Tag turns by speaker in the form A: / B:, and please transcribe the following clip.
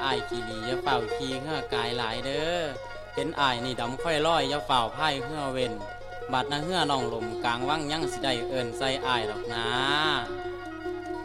A: อายขี้ดีอย่าเฝ้าขี้เหือกายหลายเด้อเห็นอายนี่ดำค่อยลอยอย่าเฝ้าพายเหือเว้นบัดนะเหือน้องลมกลางวังยังสิได้เอิ้นใส่อายดอกนะ